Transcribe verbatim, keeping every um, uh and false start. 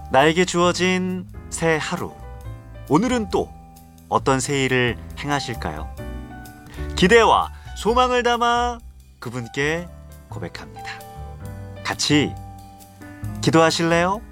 나에게 주어진 새 하루. 오늘은 또 어떤 새 일을 행하실까요? 기대와 소망을 담아 그분께 고백합니다. 같이 기도하실래요?